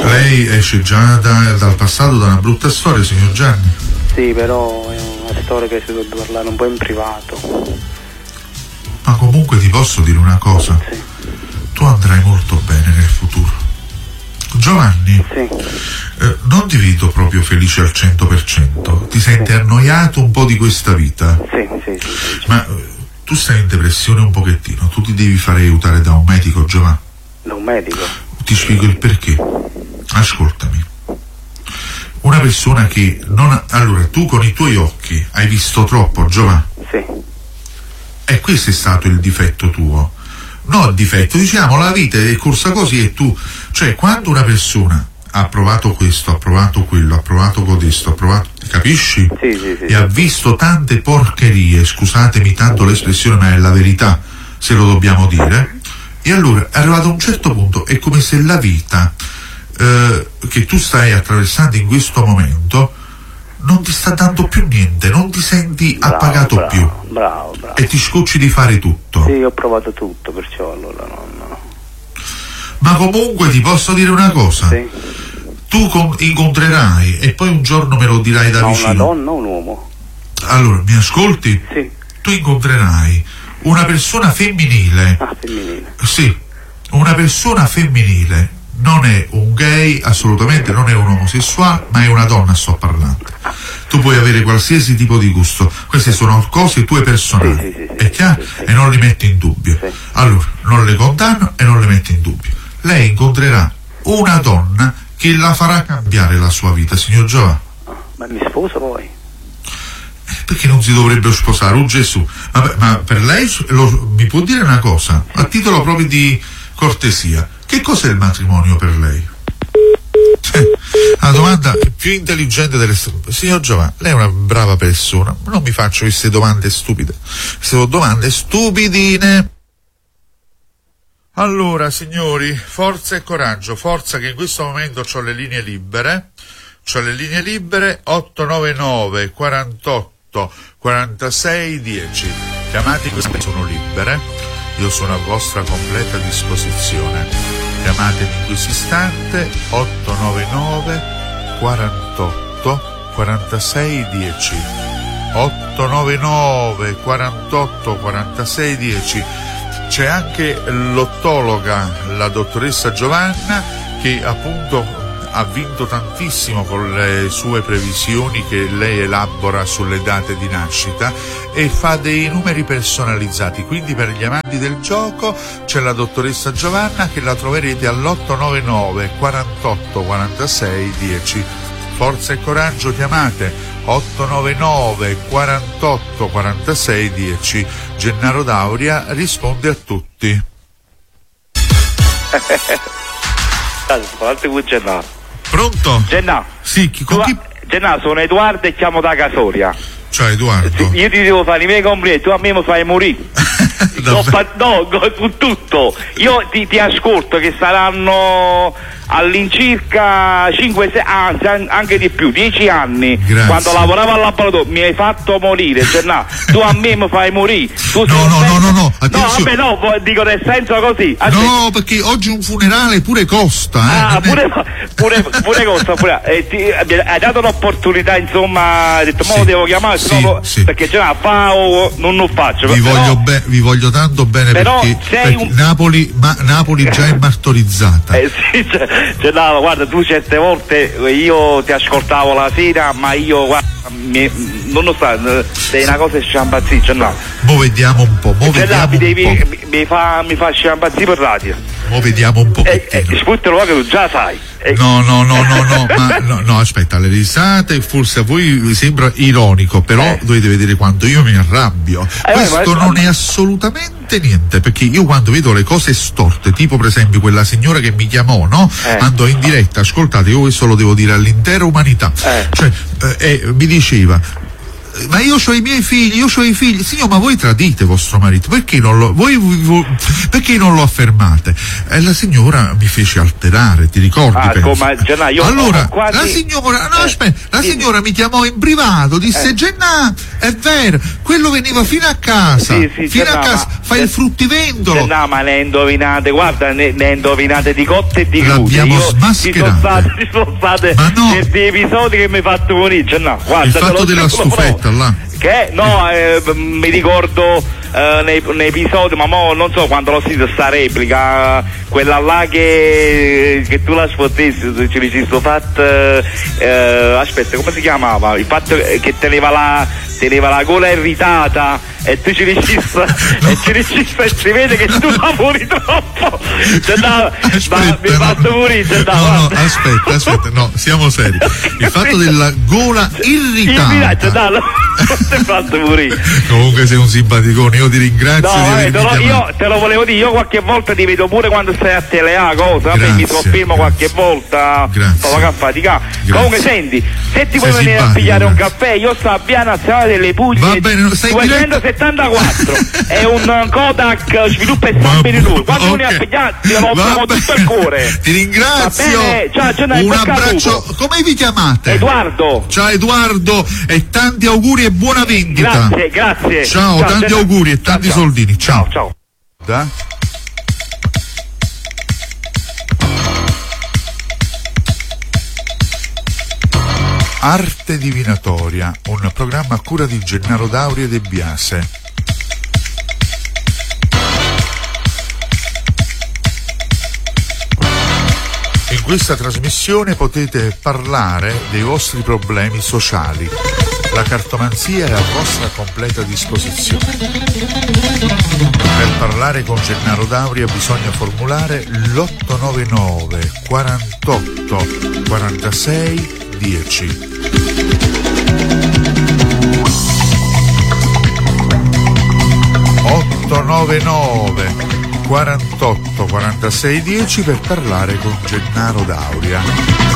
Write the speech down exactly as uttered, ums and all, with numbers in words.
Lei esce già da, dal passato da una brutta storia, signor Gianni? Sì, però è una storia che si dovrebbe parlare un po' in privato. Ma comunque ti posso dire una cosa? Sì. Tu andrai molto bene nel futuro. Giovanni, sì. eh, non ti vedo proprio felice al cento per cento. Ti senti sì. annoiato un po' di questa vita? Sì, sì, sì. sì. Ma eh, tu stai in depressione un pochettino, tu ti devi fare aiutare da un medico, Giovanni. Da un medico? Ti spiego il perché. Ascoltami. Una persona che non ha... Allora, tu con i tuoi occhi hai visto troppo, Giovanni. Sì. E questo è stato il difetto tuo. No, il difetto, diciamo, la vita è corsa così e tu... Cioè, quando una persona ha provato questo, ha provato quello, ha provato codesto, ha provato... Capisci? Sì, sì, sì. E ha visto tante porcherie, scusatemi tanto l'espressione, ma è la verità, se lo dobbiamo dire. E allora, arrivato a un certo punto, è come se la vita eh, che tu stai attraversando in questo momento non ti sta dando più niente, non ti senti bravo, appagato bravo, più. Bravo, bravo. E ti scocci di fare tutto. Sì, ho provato tutto, perciò allora no, no. Ma comunque ti posso dire una cosa. Sì. Tu con- incontrerai, e poi un giorno me lo dirai da no, vicino. una donna o un uomo? Allora, mi ascolti? Sì. Tu incontrerai una persona femminile. Ah, femminile. Sì, una persona femminile. Non è un gay, assolutamente non è un omosessuale, ma è una donna, sto parlando. Tu puoi avere qualsiasi tipo di gusto, queste sono cose tue personali, sì, sì, sì, è chiaro? Sì, sì. E non li metti in dubbio. Sì. Allora, non le condanno e non le metti in dubbio. Lei incontrerà una donna che la farà cambiare la sua vita, signor Giovanni. Ah, ma mi sposo poi? Perché non si dovrebbe sposare? Oh Gesù, ma, ma per lei lo, mi può dire una cosa, a titolo proprio di cortesia, che cos'è il matrimonio per lei? La domanda più intelligente delle... Signor Giovanni, lei è una brava persona, non mi faccio queste domande stupide, sono domande stupidine. Allora signori, forza e coraggio, forza che in questo momento ho le linee libere, ho le linee libere otto nove nove quarantotto quarantasei dieci, chiamate, queste sono libere, io sono a vostra completa disposizione, chiamatemi in questo istante otto nove nove quarantotto quarantasei dieci, otto nove nove quarantotto quarantasei dieci. C'è anche l'ottologa, la dottoressa Giovanna, che appunto ha vinto tantissimo con le sue previsioni che lei elabora sulle date di nascita e fa dei numeri personalizzati, quindi per gli amanti del gioco c'è la dottoressa Giovanna che la troverete all'otto nove nove quarantotto quarantasei dieci. Forza e coraggio, chiamate otto nove nove quarantotto quarantasei dieci. Gennaro D'Auria risponde a tutti. Pronto? Gennaro. Sì, chi, con chi? Gennaro, sono Edoardo e chiamo da Casoria. Ciao Edoardo. Sì, io ti devo fare i miei complimenti, tu a me mi fai morire. no, fa, no, su tutto. Io ti, ti ascolto che saranno all'incirca cinque sei, anzi anche di più, dieci anni. Grazie. Quando lavoravo al laboratorio mi hai fatto morire, cioè, no, tu a me mi fai morire. Tu no, no, no, no, no, no, vabbè, no, dico nel senso così. Aspetta. No, perché oggi un funerale pure costa, eh. Ah, pure, pure, pure costa, pure, eh, ti, hai dato l'opportunità, insomma, hai detto, mo sì, lo devo chiamare, sì, no, sì. Perché già fa o non lo faccio. Vi, però, voglio, be- vi voglio tanto bene però perché, perché un... Napoli, ma, Napoli già è martorizzata. Eh sì, cioè, cioè, no, guarda, tu certe volte io ti ascoltavo la sera, ma io guarda, mi, non lo so, sei una cosa sciampazzì, cioè no. Mo vediamo un po', mo cioè, vediamo là, mi, devi, un po'. mi, mi fa mi fa sciampazzì per radio. Mo vediamo un po'. Eh, eh, sputtalo che tu già sai. Eh. No, no, no, no, no, ma no, no, aspetta, le risate forse a voi vi sembra ironico, però eh. dovete vedere quanto io mi arrabbio. Eh, Questo ma, ma, non è assolutamente niente, perché io quando vedo le cose storte, tipo per esempio quella signora che mi chiamò, no? Eh. Andò in diretta, ascoltate, io questo lo devo dire all'intera umanità. Eh. Cioè, eh, eh, mi diceva: ma io ho i miei figli, io ho i figli. Signor, ma voi tradite vostro marito, perché non lo, voi, voi, perché non lo affermate? E la signora mi fece alterare, ti ricordi? Ah, come, Gennà, io allora, quasi... la signora, no, eh, aspetta, la sì. signora mi chiamò in privato, disse: eh. Gennà, è vero, quello veniva fino a casa, sì, sì, fino Gennà, a casa, ma... fai il fruttivendolo. No, ma ne indovinate, guarda, ne, ne indovinate di cotte e di crude. L'abbiamo Io smascherate. Ci sono state Ma no. certi episodi che mi hai fatto morire. Cioè, no, guarda, Il te fatto lo della giuro, stufetta là. Che? No, eh, mi ricordo eh, nei, nei episodi, ma mo non so quando l'ho sentita sta replica, quella là che, che tu la sfottessi, ci dici sto fatto, eh, aspetta, come si chiamava? Il fatto che teneva la, teneva la gola irritata e tu ci dici no. e ci dici e si vede che tu lavori troppo. Cioè, no, aspetta, ma mi hai fatto morire. Cioè, no, no, aspetta, aspetta, no, siamo seri. Il fatto della gola irritata. No, no, ti hai fatto morire. Comunque sei un simpaticone, io ti ringrazio. No, di eh, te lo, io te lo volevo dire, io qualche volta ti vedo pure quando stai a telea, cosa, grazie, mi soffermo qualche volta, grazie. a faticare. Comunque senti, se ti vuoi sei venire a pigliare un grazie. caffè, io sto a Via Nazionale delle Puglie. Va bene, stai duecentosettantaquattro è un Kodak sviluppo e stampe di lui. Quando okay. vieni a pigliare ti lo offriamo tutto il cuore. Ti ringrazio. Ciao, ciao, un abbraccio. Come vi chiamate? Edoardo. Ciao Edoardo e tanti auguri e buona vendita. Grazie, grazie. Ciao, ciao tanti ciao, auguri e tanti ciao, soldini. Ciao. Ciao. Da? Arte divinatoria, un programma a cura di Gennaro Dauri e De Biase. In questa trasmissione potete parlare dei vostri problemi sociali. La cartomanzia è a vostra completa disposizione. Per parlare con Gennaro Dauria bisogna formulare l'otto nove nove quarantotto quarantasei dieci. otto nove nove quarantotto quarantasei dieci per parlare con Gennaro Dauria.